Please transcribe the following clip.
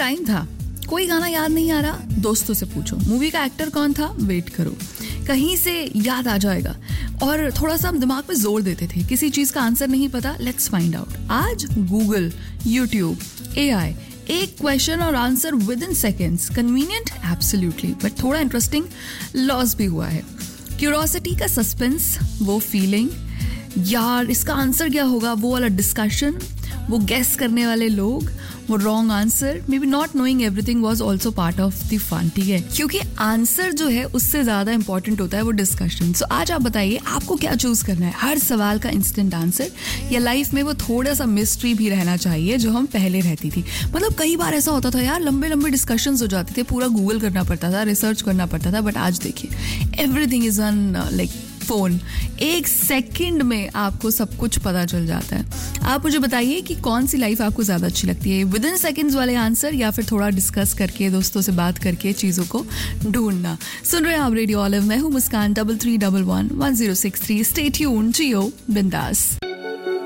Time था, कोई गाना याद नहीं आ रहा, दोस्तों से पूछो। मूवी का एक्टर कौन था, वेट करो, कहीं से याद आ जाएगा। और थोड़ा सा हम दिमाग पे जोर देते थे, किसी चीज का आंसर नहीं पता, लेट्स फाइंड आउट। आज गूगल, यूट्यूब, AI, एक क्वेश्चन और answer with in seconds. Convenient absolutely, but थोड़ा इंटरेस्टिंग लॉस भी हुआ है। क्यूरोसिटी का सस्पेंस, वो फीलिंग, यार इसका आंसर क्या होगा, वो वाला डिस्कशन, वो गेस करने वाले लोग, वो wrong answer, may be not knowing everything was also part of the fun, ठीक है? क्योंकि आंसर जो है उससे ज्यादा इंपॉर्टेंट होता है वो डिस्कशन। सो आज आप बताइए आपको क्या चूज करना है, हर सवाल का इंस्टेंट आंसर या लाइफ में वो थोड़ा सा मिस्ट्री भी रहना चाहिए जो हम पहले रहती थी। मतलब कई बार ऐसा होता था यार, लंबे लंबे डिस्कशंस हो जाते थे, पूरा गूगल करना पड़ता था, रिसर्च करना पड़ता था, बट आज देखिए everything is on like phone. एक सेकंड में आपको सब कुछ पता चल जाता है। आप मुझे बताइए कि कौन सी लाइफ आपको ज्यादा अच्छी लगती है, विद इन सेकंड्स वाले आंसर या फिर थोड़ा डिस्कस करके, दोस्तों से बात करके चीजों को ढूंढना। सुन रहे हैं आप रेडियो ऑलिव, मैं हूं मुस्कान। 33111063 स्टे ट्यून्ड, जियो बिंदास।